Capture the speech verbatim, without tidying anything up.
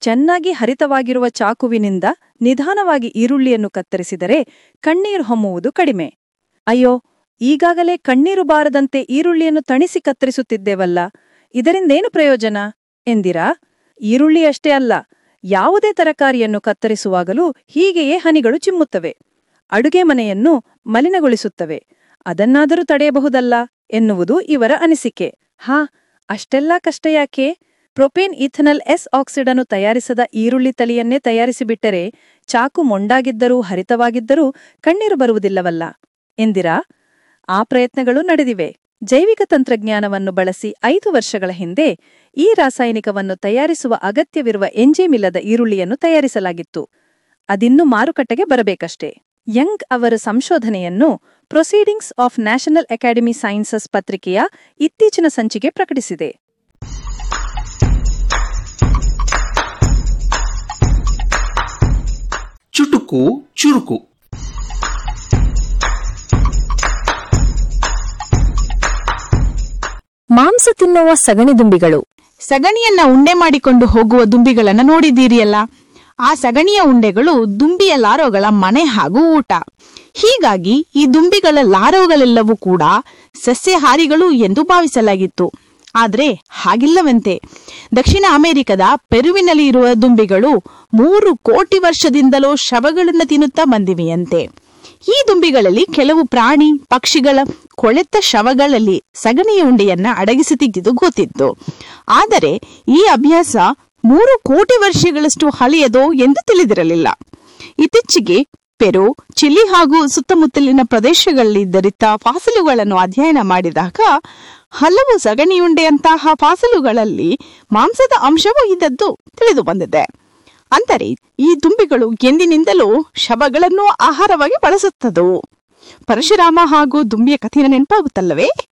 ಚೆನ್ನಾಗಿ ಹರಿತವಾಗಿರುವ ಚಾಕುವಿನಿಂದ ನಿಧಾನವಾಗಿ ಈರುಳ್ಳಿಯನ್ನು ಕತ್ತರಿಸಿದರೆ ಕಣ್ಣೀರು ಹೊಮ್ಮುವುದು ಕಡಿಮೆ. ಅಯ್ಯೋ, ಈಗಾಗಲೇ ಕಣ್ಣೀರು ಬಾರದಂತೆ ಈರುಳ್ಳಿಯನ್ನು ತಣಿಸಿ ಕತ್ತರಿಸುತ್ತಿದ್ದೇವಲ್ಲ, ಇದರಿಂದೇನು ಪ್ರಯೋಜನ ಎಂದಿರಾ? ಈರುಳ್ಳಿಯಷ್ಟೇ ಅಲ್ಲ, ಯಾವುದೇ ತರಕಾರಿಯನ್ನು ಕತ್ತರಿಸುವಾಗಲೂ ಹೀಗೆಯೇ ಹನಿಗಳು ಚಿಮ್ಮುತ್ತವೆ. ಅಡುಗೆ ಮನೆಯನ್ನು ಮಲಿನಗೊಳಿಸುತ್ತವೆ. ಅದನ್ನಾದರೂ ತಡೆಯಬಹುದಲ್ಲ ಎನ್ನುವುದು ಇವರ ಅನಿಸಿಕೆ. ಹಾ, ಅಷ್ಟೆಲ್ಲ ಕಷ್ಟ ಯಾಕೆ? ಪ್ರೊಪೇನ್ ಈಥನಲ್ ಎಸ್ ಆಕ್ಸಿಡನ್ನು ತಯಾರಿಸದ ಈರುಳ್ಳಿ ತಳಿಯನ್ನೇ ತಯಾರಿಸಿಬಿಟ್ಟರೆ ಚಾಕು ಮೊಂಡಾಗಿದ್ದರೂ ಹರಿತವಾಗಿದ್ದರೂ ಕಣ್ಣೀರು ಬರುವುದಿಲ್ಲವಲ್ಲ ಎಂದಿರಾ? ಆ ಪ್ರಯತ್ನಗಳು ನಡೆದಿವೆ. ಜೈವಿಕ ತಂತ್ರಜ್ಞಾನವನ್ನು ಬಳಸಿ ಐದು ವರ್ಷಗಳ ಹಿಂದೆ ಈ ರಾಸಾಯನಿಕವನ್ನು ತಯಾರಿಸುವ ಅಗತ್ಯವಿರುವ ಎಂಜೈಮಿಲ್ಲದ ಈರುಳ್ಳಿಯನ್ನು ತಯಾರಿಸಲಾಗಿತ್ತು. ಅದಿನ್ನೂ ಮಾರುಕಟ್ಟೆಗೆ ಬರಬೇಕಷ್ಟೇ. ಯಂಗ್ ಅವರ ಸಂಶೋಧನೆಯನ್ನು proceedings of national academy sciences ಪತ್ರಿಕೆಯ ಇತ್ತೀಚಿನ ಸಂಚಿಕೆ ಪ್ರಕಟಿಸಿದೆ. ಚುಟುಕು ಚುರುಕು. ಮಾಂಸ ತಿನ್ನುವ ಸಗಣಿ ದುಂಬಿಗಳು. ಸಗಣಿಯನ್ನ ಉಂಡೆ ಮಾಡಿಕೊಂಡು ಹೋಗುವ ದುಂಬಿಗಳನ್ನ ನೋಡಿದ್ದೀರಿಯಲ್ಲ. ಆ ಸಗಣಿಯ ಉಂಡೆಗಳು ದುಂಬಿಯ ಲಾರೋಗಳ ಮನೆ ಹಾಗೂ ಊಟ. ಹೀಗಾಗಿ ಈ ದುಂಬಿಗಳ ಲಾರೋಗಳೆಲ್ಲವೂ ಕೂಡ ಸಸ್ಯಾಹಾರಿಗಳು ಎಂದು ಭಾವಿಸಲಾಗಿತ್ತು. ಆದರೆ ಹಾಗಿಲ್ಲವಂತೆ. ದಕ್ಷಿಣ ಅಮೆರಿಕದ ಪೆರುವಿನಲ್ಲಿ ಇರುವ ದುಂಬಿಗಳು ಮೂರು ಕೋಟಿ ವರ್ಷದಿಂದಲೂ ಶವಗಳನ್ನು ತಿನ್ನುತ್ತಾ ಬಂದಿವೆಯಂತೆ. ಈ ದುಂಬಿಗಳಲ್ಲಿ ಕೆಲವು ಪ್ರಾಣಿ ಪಕ್ಷಿಗಳ ಕೊಳೆತ ಶವಗಳಲ್ಲಿ ಸಗಣಿಯ ಉಂಡೆಯನ್ನ ಅಡಗಿಸಿ ತೆಗೆದು ಗೊತ್ತಿತ್ತು. ಆದರೆ ಈ ಅಭ್ಯಾಸ ಮೂರು ಕೋಟಿ ವರ್ಷಗಳಷ್ಟು ಹಳೆಯದೋ ಎಂದು ತಿಳಿದಿರಲಿಲ್ಲ. ಇತ್ತೀಚೆಗೆ ಪೆರು, ಚಿಲಿ ಹಾಗೂ ಸುತ್ತಮುತ್ತಲಿನ ಪ್ರದೇಶಗಳಲ್ಲಿ ದೊರೆತ ಫಾಸಲುಗಳನ್ನು ಅಧ್ಯಯನ ಮಾಡಿದಾಗ ಹಲವು ಸಗಣಿಯುಂಡೆಯಂತಹ ಫಾಸಲುಗಳಲ್ಲಿ ಮಾಂಸದ ಅಂಶವೂ ಇದ್ದದ್ದು ತಿಳಿದು ಬಂದಿದೆ. ಅಂದರೆ ಈ ದುಂಬಿಗಳು ಎಂದಿನಿಂದಲೂ ಶವಗಳನ್ನು ಆಹಾರವಾಗಿ ಬಳಸುತ್ತದವು. ಪರಶುರಾಮ ಹಾಗೂ ದುಂಬಿಯ ಕಥೆಯ ನೆನಪಾಗುತ್ತಲ್ಲವೇ?